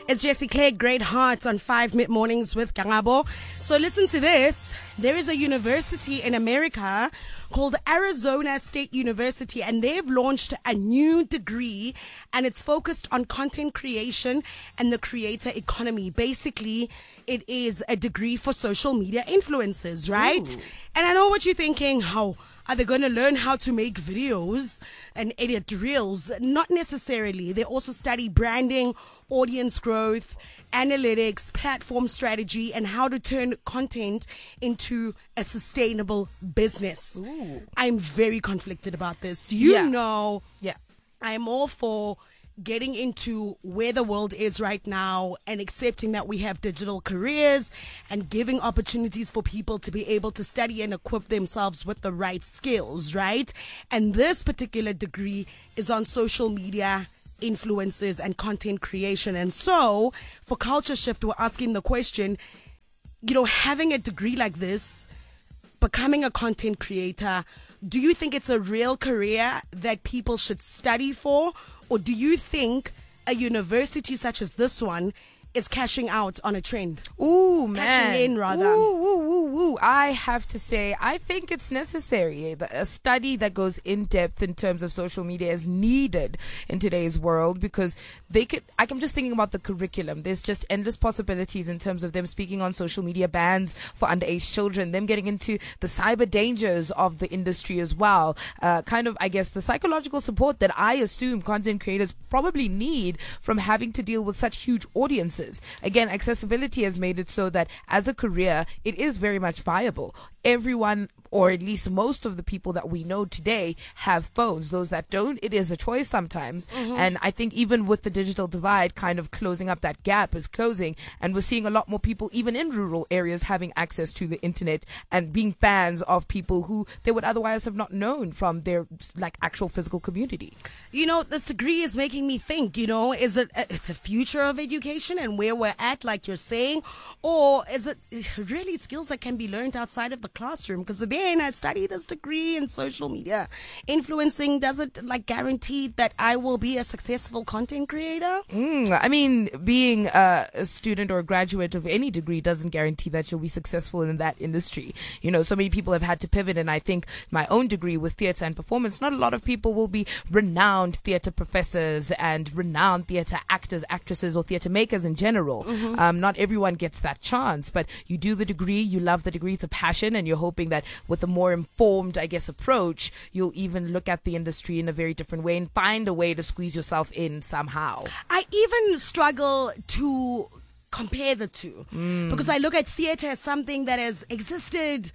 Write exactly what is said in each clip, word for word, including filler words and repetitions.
It's Jessie Clare, Great Hearts on five Mid Mornings with Gangabo. So listen to this. There is a university in America called Arizona State University, and they've launched a new degree, and it's focused on content creation and the creator economy. Basically, it is a degree for social media influencers, right? Ooh. And I know what you're thinking, how are they going to learn how to make videos and edit reels? Not necessarily. They also study branding, audience growth, analytics, platform strategy, and how to turn content into a sustainable business. Ooh. I'm very conflicted about this. You yeah. know, yeah. I'm all for getting into where the world is right now and accepting that we have digital careers and giving opportunities for people to be able to study and equip themselves with the right skills, right? And this particular degree is on social media influencers and content creation. And so for Culture Shift, we're asking the question, you know, having a degree like this, becoming a content creator, do you think it's a real career that people should study for? Or do you think a university such as this one is cashing out on a trend? Ooh, man. Cashing in, rather. Ooh, ooh, ooh, ooh. I have to say, I think it's necessary. A study that goes in depth in terms of social media is needed in today's world, because they could, like, I'm just thinking about the curriculum. There's just endless possibilities in terms of them speaking on social media bans for underage children, them getting into the cyber dangers of the industry as well. Uh, kind of, I guess, the psychological support that I assume content creators probably need from having to deal with such huge audiences. Again, accessibility has made it so that as a career, it is very much viable. Everyone, or at least most of the people that we know today, have phones. Those that don't, it is a choice sometimes. Mm-hmm. And I think even with the digital divide kind of closing up, that gap is closing. And we're seeing a lot more people, even in rural areas, having access to the internet and being fans of people who they would otherwise have not known from their like actual physical community. You know, this degree is making me think, you know, is it uh, the future of education and where we're at, like you're saying? Or is it really skills that can be learned outside of the classroom? Because again, I study this degree in social media influencing. Does it like guarantee that I will be a successful content creator? Mm, I mean, being a, a student or a graduate of any degree doesn't guarantee that you'll be successful in that industry. You know, so many people have had to pivot, and I think my own degree with theater and performance, not a lot of people will be renowned theater professors and renowned theater actors, actresses, or theater makers in general. Mm-hmm. Um, not everyone gets that chance, but you do the degree, you love the degree, it's a passion, and you're hoping that with a more informed, I guess, approach, you'll even look at the industry in a very different way and find a way to squeeze yourself in somehow. I even struggle to compare the two mm. because I look at theater as something that has existed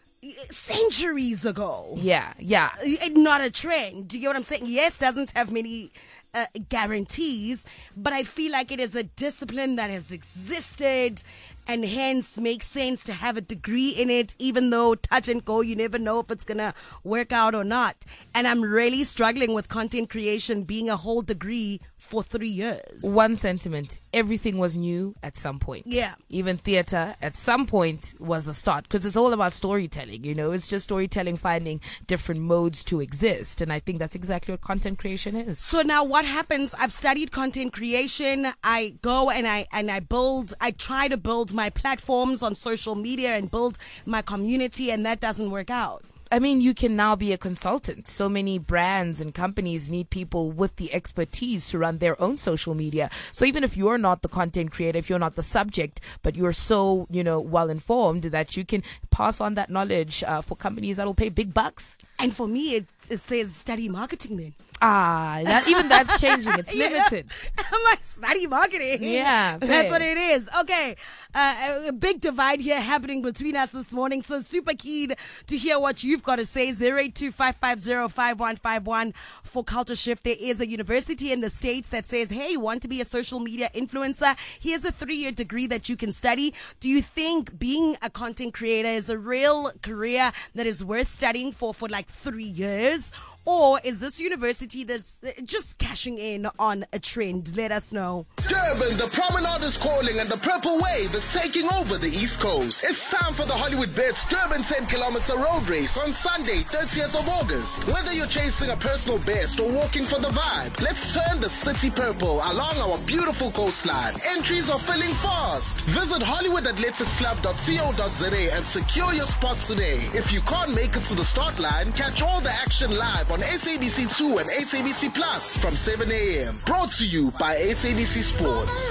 centuries ago. Yeah, yeah. Not a trend. Do you get what I'm saying? Yes, doesn't have many uh, guarantees, but I feel like it is a discipline that has existed and hence makes sense to have a degree in it, even though touch and go, you never know if it's going to work out or not. And I'm really struggling with content creation being a whole degree for three years. One sentiment, everything was new at some point. Yeah. Even theater at some point was the start, because it's all about storytelling, you know, it's just storytelling, finding different modes to exist. And I think that's exactly what content creation is. So now what happens? I've studied content creation. I go and I, and I build, I try to build my platforms on social media and build my community, and that doesn't work out. I mean, you can now be a consultant. So many brands and companies need people with the expertise to run their own social media. So even if you're not the content creator, if you're not the subject, but you're so, you know, well informed that you can pass on that knowledge uh, for companies that will pay big bucks. And for me, it, it says study marketing then. Ah, that, even that's changing. It's limited. Yeah. I'm like, study marketing. Yeah, that's fair. what it is. Okay, uh, a big divide here happening between us this morning. So super keen to hear what you've got to say. zero eight two five five zero five one five one for Culture Shift. There is a university in the States that says, hey, want to be a social media influencer? Here's a three-year degree that you can study. Do you think being a content creator is a real career that is worth studying for for like three years? Or is this university University that's uh, just cashing in on a trend? Let us know. Durban, the promenade is calling and the purple wave is taking over the East Coast. It's time for the Hollywood Bets Durban ten kilometer road race on Sunday, thirtieth of August. Whether you're chasing a personal best or walking for the vibe, let's turn the city purple along our beautiful coastline. Entries are filling fast. Visit hollywood athletics club dot co dot za and secure your spot today. If you can't make it to the start line, catch all the action live on S A B C two and S A B C Plus from seven a.m. Brought to you by S A B C Sports.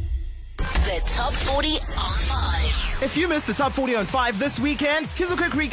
The Top forty on five. If you missed the Top forty on five this weekend, here's a quick recap.